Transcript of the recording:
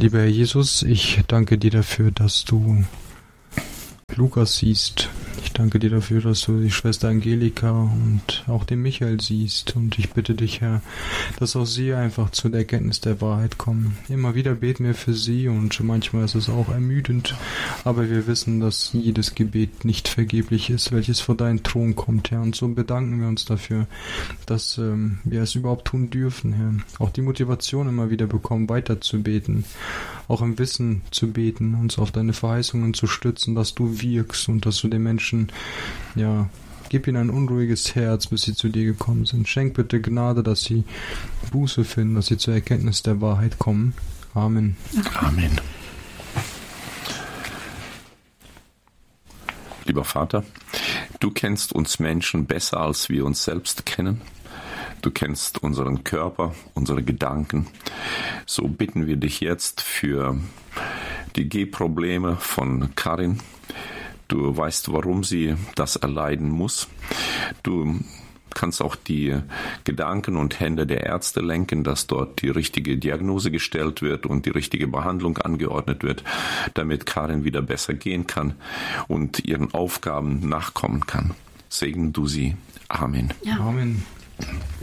Lieber Herr Jesus, ich danke dir dafür, dass du Lukas siehst. Ich danke dir dafür, dass du die Schwester Angelika und auch den Michael siehst. Und ich bitte dich, Herr, dass auch sie einfach zu der Erkenntnis der Wahrheit kommen. Immer wieder beten wir für sie und manchmal ist es auch ermüdend. Aber wir wissen, dass jedes Gebet nicht vergeblich ist, welches vor deinen Thron kommt, Herr. Und so bedanken wir uns dafür, dass wir es überhaupt tun dürfen, Herr. Auch die Motivation immer wieder bekommen, weiter zu beten. Auch im Wissen zu beten, uns auf deine Verheißungen zu stützen, dass du wirkst und dass du den Menschen, ja, gib ihnen ein unruhiges Herz, bis sie zu dir gekommen sind. Schenk bitte Gnade, dass sie Buße finden, dass sie zur Erkenntnis der Wahrheit kommen. Amen. Amen. Lieber Vater, du kennst uns Menschen besser, als wir uns selbst kennen. Du kennst unseren Körper, unsere Gedanken. So bitten wir dich jetzt für die Gehprobleme von Karin. Du weißt, warum sie das erleiden muss. Du kannst auch die Gedanken und Hände der Ärzte lenken, dass dort die richtige Diagnose gestellt wird und die richtige Behandlung angeordnet wird, damit Karin wieder besser gehen kann und ihren Aufgaben nachkommen kann. Segne du sie. Amen. Ja. Amen.